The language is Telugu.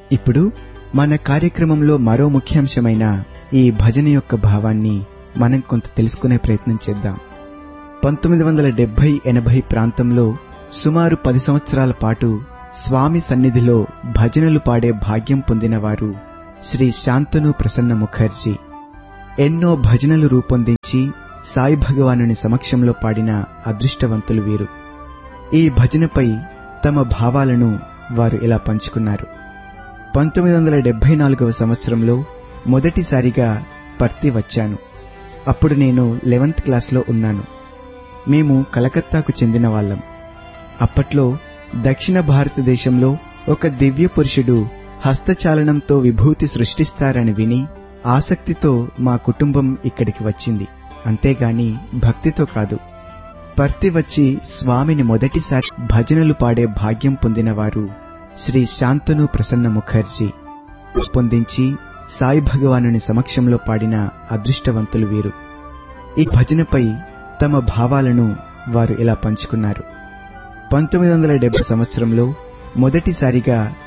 ఇప్పుడు మన కార్యక్రమంలో మరో ముఖ్యాంశమైన ఈ భజన యొక్క భావాన్ని మనం కొంత తెలుసుకునే ప్రయత్నం చేద్దాం. 1970-80 ప్రాంతంలో సుమారు 10 సంవత్సరాల పాటు స్వామి సన్నిధిలో భజనలు పాడే భాగ్యం పొందినవారు శ్రీ శాంతను ప్రసన్న ముఖర్జీ. ఎన్నో భజనలు రూపొందించి సాయి భగవానుని సమక్షంలో పాడిన అదృష్టవంతులు వీరు. ఈ భజనపై తమ భావాలను వారు ఇలా పంచుకున్నారు. 1974వ సంవత్సరంలో మొదటిసారిగా పర్తి వచ్చాను. అప్పుడు నేను 11th క్లాస్లో ఉన్నాను. మేము కలకత్తాకు చెందిన వాళ్ళం. అప్పట్లో దక్షిణ భారతదేశంలో ఒక దివ్య పురుషుడు హస్తచాలనంతో విభూతి సృష్టిస్తారని విని ఆసక్తితో మా కుటుంబం ఇక్కడికి వచ్చింది. అంతేగాని భక్తితో కాదు. పర్తి వచ్చి స్వామిని మొదటిసారి భజనలు పాడే భాగ్యం పొందినవారు శ్రీ శాంతను ప్రసన్న ముఖర్జీ. పొందించి సాయి భగవానుని సమక్షంలో పాడిన అదృష్టవంతులు వీరు. ఈ భజనపై తమ భావాలను వారు ఇలా పంచుకున్నారు. 1970 సంవత్సరంలో మొదటిసారిగా